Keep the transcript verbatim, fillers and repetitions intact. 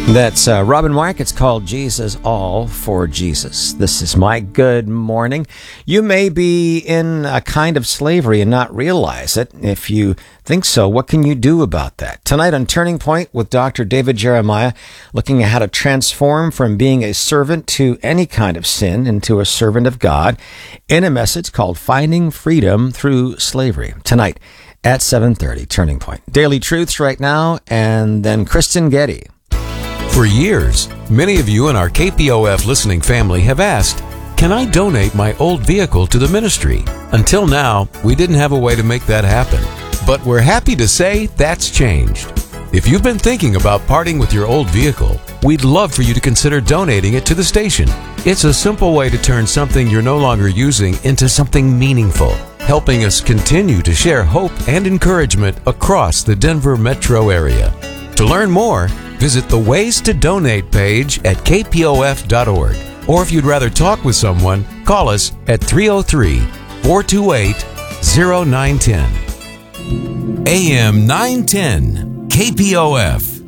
That's uh, Robin Mark. It's called Jesus, All for Jesus. This is my good morning. You may be in a kind of slavery and not realize it. If you think so, what can you do about that? Tonight on Turning Point with Doctor David Jeremiah, looking at how to transform from being a servant to any kind of sin into a servant of God in a message called Finding Freedom Through Slavery. Tonight at seven thirty, Turning Point. Daily Truths right now, and then Kristen Getty. For years, many of you in our K P O F listening family have asked, can I donate my old vehicle to the ministry? Until now, we didn't have a way to make that happen. But we're happy to say that's changed. If you've been thinking about parting with your old vehicle, we'd love for you to consider donating it to the station. It's a simple way to turn something you're no longer using into something meaningful, helping us continue to share hope and encouragement across the Denver metro area. To learn more, visit the Ways to Donate page at k p o f dot org. Or if you'd rather talk with someone, call us at three oh three, four two eight, oh nine one oh. A M nine ten, K P O F.